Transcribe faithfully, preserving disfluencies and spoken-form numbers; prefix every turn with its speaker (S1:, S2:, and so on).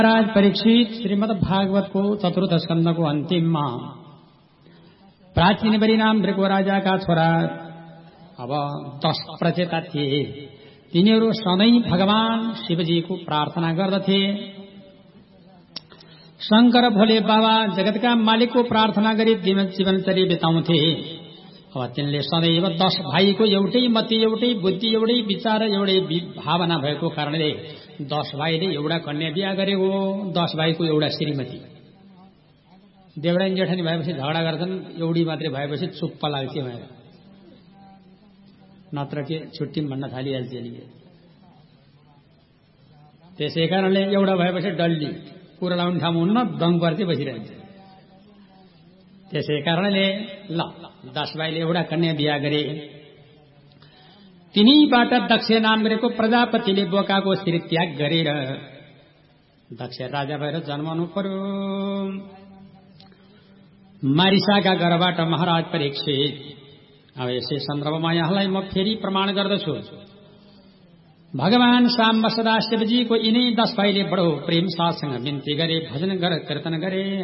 S1: महाराज परीक्षित श्रीमद् भागवत को चतुर्थ स्कंद को अंतिम प्राचीन बरी नाम भृगु राजा का छोरा अब दश प्रचेता थिए। तिनीहरू सधैं भगवान शिवजी को प्रार्थना गर्दथे। शंकर भोले बाबा जगतका मालिक को प्रार्थना गरी जीवनचर्या बिताउँथे। अब तिनले सदैव दश भाइको एउटै मति, एउटै बुद्धि, एउटै विचार, एउटै भावना भएको कारणले दश भाइले एउटा कन्या बिहा गरेको। दश भाइको एउटा श्रीमती। देवरानी जेठानी भएपछि झगडा गर्छन्, एउटी मात्रै भएपछि चुप्प लाग्छ भनेर, नत्र के छुट्टी भन्न थालिहाल्छ नि। त्यसै कारणले एउटा भएपछि डल्ली कुरा लाउने ठाउँ हुन्न, दङ पर्दै बसिरहन्छ। त्यसै कारणले ल दश भाइले एउटा कन्या बिहा गरे। तिनीबाट दक्ष नाम गरेको प्रजापतिले बोकाको श्री त्याग गरेर दक्ष राजा भएर जन्मनु पर्यो। मारिसाका घरबाट महाराज परीक्षित। अब यसै सन्दर्भमा यहाँलाई म फेरि प्रमाण गर्दछु। भगवान साम्ब सदा शिवजीको यिनै दश भाइले बडो प्रेम साथसँग बिन्ती गरे, भजन गर, कीर्तन गरे।